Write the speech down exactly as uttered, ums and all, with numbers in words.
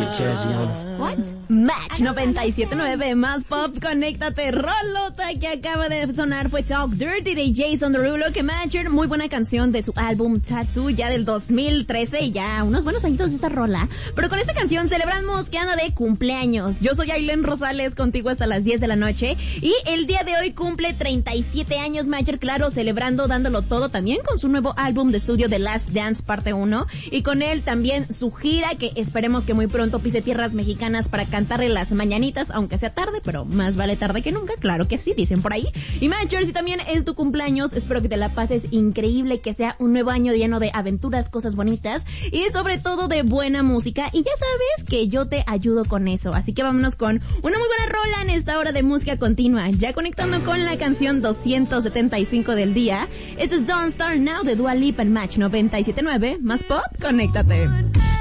What? Match noventa y siete punto nueve, más pop, conéctate. Rolota que acaba de sonar fue Talk Dirty de Jason Derulo, que Matcher, muy buena canción de su álbum Tattoo, ya del dos mil trece, y ya unos buenos añitos de esta rola. Pero con esta canción celebramos que anda de cumpleaños. Yo soy Ailén Rosales, contigo hasta las diez de la noche, y el día de hoy cumple treinta y siete años Matcher, claro, celebrando, dándolo todo, también con su nuevo álbum de estudio The Last Dance parte uno, y con él también su gira, que esperemos que muy pronto pise tierras mexicanas para cantarle las mañanitas, aunque sea tarde, pero más vale tarde que nunca, claro que sí, dicen por ahí. Y Matcher, si también es tu cumpleaños, espero que te la pases increíble, que sea un nuevo año lleno de aventuras, cosas bonitas y sobre todo de buena música, y ya sabes que yo te ayudo con eso, así que vámonos con una muy buena rola en esta hora de música continua, ya conectando con la canción doscientos setenta y cinco del día. Esto es Don't Start Now de Dua Lipa en Match noventa y siete punto nueve, más pop, conéctate.